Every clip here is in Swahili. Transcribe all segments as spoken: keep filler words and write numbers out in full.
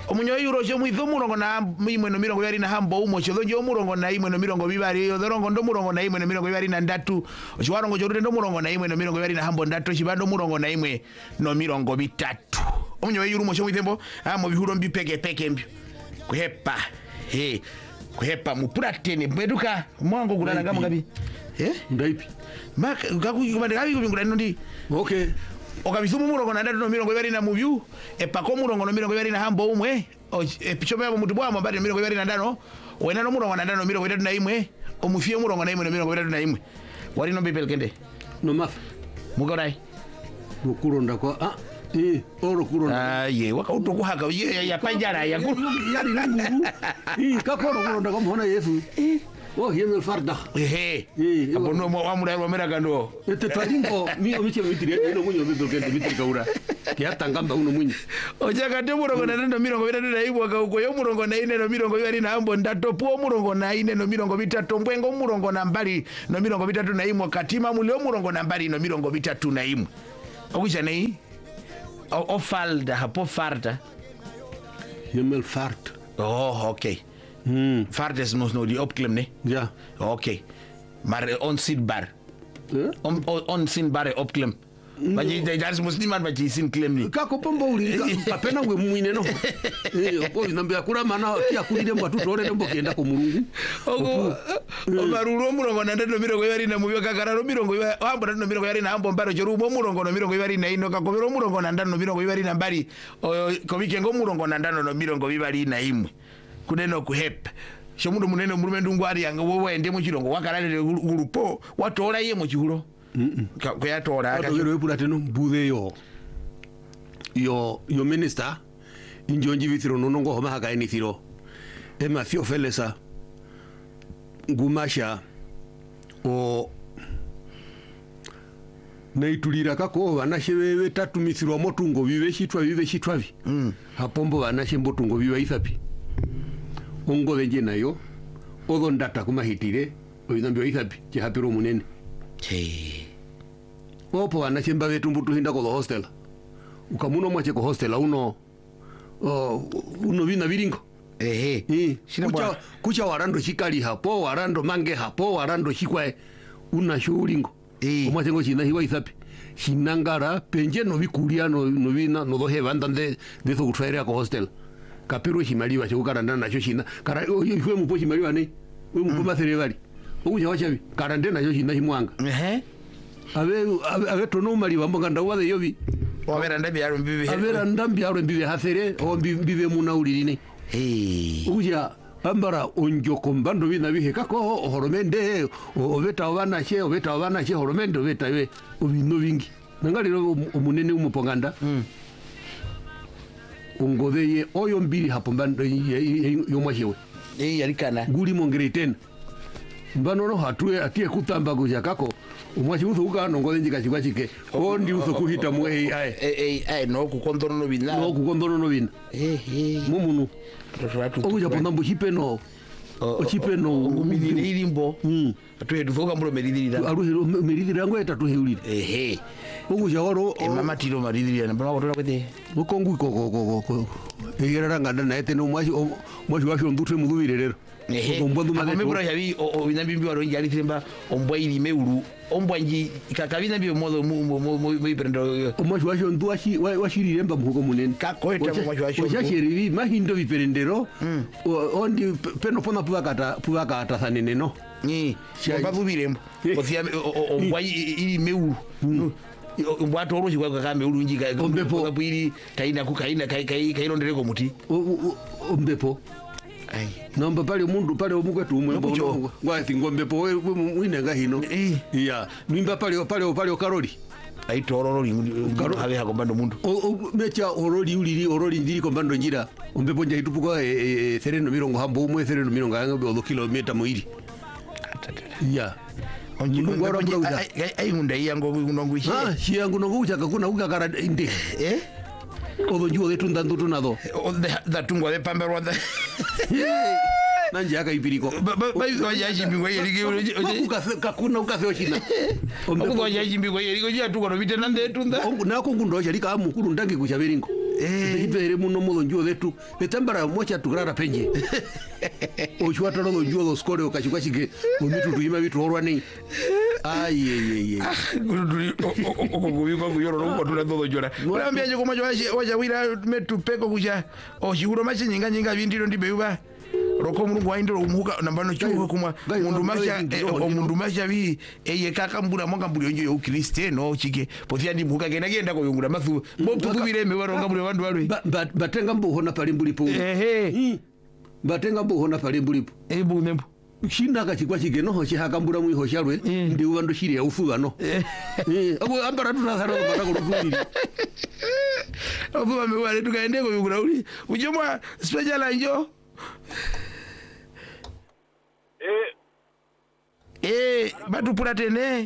omunyo euro cho muitho murongo na imwe no mirongo ibiri na hambo umo cho thonjo murongo na imwe no mirongo bibari yo thorongo ndo murongo na imwe no mirongo ibiri na ndatu ochiwarongo cho ndo murongo na imwe no mirongo ibiri na hambo ndatu chibando murongo na imwe no mirongo bitatu omunyo euro mo cho muithembo amo bihuro mbi peke peke mbyo kuhepa he kuhepa mupuratene mbeduka mwango gulana ngamo gabi eh ndaipi mak gakukumande gabi kubingula ndi okay okabisumu murongo na ndatu no mirongo ibiri na mubyu epako murongo no mirongo ibiri na hambo umwe epichome abo mutu bwa mabade mirongo ibiri na ndano wena no murongo na ndano mirongo itatu na imwe omufie murongo na imwe no mirongo itatu na imwe wali no bibel kende no maf mugorai rukuronda kwa ah eh oro kuronda ah ye waka utokuhaka ye ya panjara ya yari nguru eh kakoro kuronda kwa mona Yesu eh oh yemel farda ehe abono mo amura ro mera gando ete tadingo mi omiche mitiri eno munyo bibel kende mitiri kaura kiata ngamba uno munyo ojaga te murongo na ndano mirongo itatu na imwe ka uko yo murongo na ine no mirongo ibiri na hambo ndato po murongo na ine no mirongo bitatu mbwengo murongo na mbali no mirongo bitatu na imwe katima mulio murongo na mbali no mirongo bitatu na imwe okwisha nei o falda hapo farda yemel fart oh okay hmm fardes nos no di opklem ne ja okay maar on sit bar eh on on sin bar opklem baji daar is musliman baji sin klem ni kako pombo uli kapena ngwe mwine no eh opo inambia kura mana kia kulide mwa tutore nembo kienda ko mulungu ogo omaruro murongo na ndano mirongo ibiri na mubyo kakararo mirongo ibiri hambo ndano mirongo ibiri na hambo mbaro jorubo murongo no mirongo ibiri na ino kakobero murongo na ndano mirongo ibiri na mbari kobike ngo murongo na ndano no mirongo ibiri na imwe kuneno kuhepa shomundo munene murume ndungwari yanga wowe ende mu kirongo wakarale gurupo watola ye mu kihuro mm ko yatola akagero epula teno mbude yo yo yo minister injonji vitiro nonongo homa haka enithiro ema fio felesa ngumasha o neitulira kako banashe wewe tatu mithiro motungo vive shitwa vive shitwa vi mm hapombo banashe mbotungo vive ithapi ongo venje nayo odo ndata kumahitire oyinambyo ithapi chihapiro munene che opo anachemba vetu mbutu hinda ko hostel ukamuno mwache ko hostel uno uh, uno vina viringo ehe eh kucha kucha warando shikali hapo warando mange hapo warando shikwae una shuringo eh omwache ngo china hiwa ithapi shinangara penje no bikulia no no vina no dohe bandande de zo kutfaira ko hostel kapiro shimaliwa chokaranda nacho china kara ywe mupo shimaliwa ne we mupo maserevali okuja wachavi karande nacho china himwanga ehe ave ave tono mali bambanga ndawa yobi obera ndambi yaro mbibe avera ndambi yaro mbibe hasere o mbibe muna ulirine eh uja ambara onjoko mbando bina bihe kako horomende obeta obana che obeta obana che horomende obeta we obino bingi nangaliro omunene umuponganda mm ongobeye oyo mbiri hapo mbando yomwashewe eh yalikana guli mongreiten mbano no hatue atie kutamba kuja kako umwachi utho ukano ngole njika chikwa chike ondi utho kuhita mu A I eh eh no kukondono no bina no kukondono no bina eh eh mumunu okuja pona mbuchipeno ochipeno ngumilire ilimbo mm atuhe dufoka mbulo meridira aruhe meridira ngo eta tuheulire ehe okuja waro mama tiro maridira na bana kotola kwete ukongu koko koko eyera nganda na ete no mwachi mwachi washo ndutwe mudubire rero ehe amebura yabi obinambi waro yali tremba ombwa ili meuru ombwa nji kakabina biyo modo mu iprendo omwachi washo nduashi washirire mba muko munene kakoeta omwachi washo washashirivi mahindo biperendero ondi peno pona puvakata puvakata sanene no ni babubirembo othia ombwa ili meuru mbwato oroshi kwa kambe ulunji ka ombepo bwiri kaina ku kaina kai kai kairondere muti ombepo ai nomba pale mundu pale omukwetu umwembo ngwathi ngombepo mwinenga hino iya nimba pale pale pale karoli ai tororori mundu habe hakombando mundu mecha oroli uliri oroli ndiri kombando njira ombepo nja hitupuko sereno mirongo hambo umwe sereno mirongo anga kilomita moiri iya ai ngunda yango nonguishi ah shi yangu nongucha kakuna ukakara inde eh odo njuo letu ndandutu nado da tungwa de pamberwa da nanje akaipiriko bai zo yaji mbingo yerige kakuna ukafeo china ombe yaji mbingo yerige ya tuko no bite nande tunda nako ngundo yali ka mukuru ndangi kuchaberingo Eh. ibere muno mulo njuo letu etambara mocha tugrara penje ochwata lo njuo lo skore okachikwa chige mumitu tuima vitu horwa ni ai ai ai okukubi kwangu yoro nokutula todo jora ulambia nje komacho wacha wira metu peko kucha oshiguro machi nyinga nyinga bindiro ndibeuba roko mulungu waindiro umuka nambano chuko kumwa mundu masha omundu masha bi eye kaka mbura mwanga mburi onjo yo kristeno chike pothia ndi muka genda genda ko yungura mathu bo tukubire me waronga mburi wandu walwe batenga mbuhona pali mbulipo ehe batenga mbuhona pali mbulipo eh bunembo shinda kachikwa chige no hoshi hakambura mu hosharwe ndi ubando shiri ya ufuga no eh abo ambara tunazaro batako rufuni ofuba me wale tukaende ko yungura uli ujomwa special anjo Eh. Eh, batu pula tene.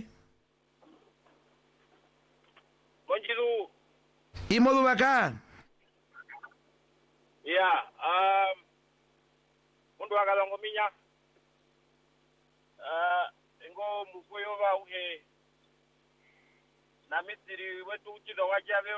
Bonjiru. Imodu baka. Ya, um mundu akalongo minya. Uh ngo mukoyo ba uhe. Na mitiri wetu uchido wajabe